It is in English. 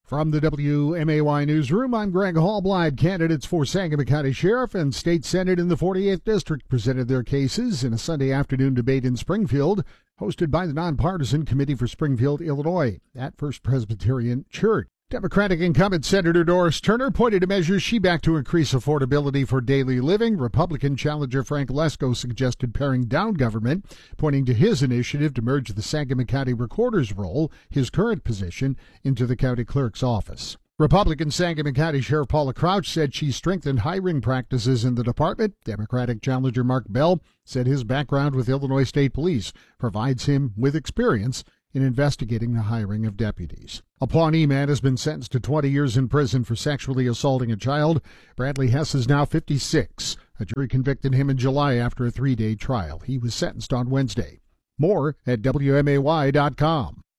From the WMAY Newsroom, I'm Greg Hallblide. Candidates for Sangamon County Sheriff and State Senate in the 48th District presented their cases in a Sunday afternoon debate in Springfield, hosted by the Nonpartisan Committee for Springfield, Illinois, at First Presbyterian Church. Democratic incumbent Senator Doris Turner pointed to measures she backed to increase affordability for daily living. Republican challenger Frank Lesko suggested paring down government, pointing to his initiative to merge the Sangamon County Recorder's role, his current position, into the county clerk's office. Republican Sangamon County Sheriff Paula Crouch said she strengthened hiring practices in the department. Democratic challenger Mark Bell said his background with Illinois State Police provides him with experience in investigating the hiring of deputies. A Pawnee man has been sentenced to 20 years in prison for sexually assaulting a child. Bradley Hess is now 56. A jury convicted him in July after a 3-day trial. He was sentenced on Wednesday. More at WMAY.com.